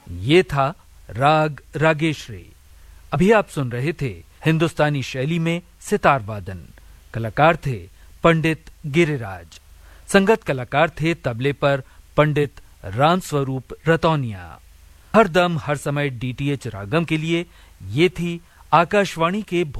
ये था राग रागेश्री। अभी आप सुन रहे थे हिंदुस्तानी शैली में सितार वादन। कलाकार थे पंडित गिरिराज। संगत कलाकार थे तबले पर पंडित रामस्वरूप रतौनिया। हर दम हर समय डीटीएच रागम के लिए ये थी आकाशवाणी के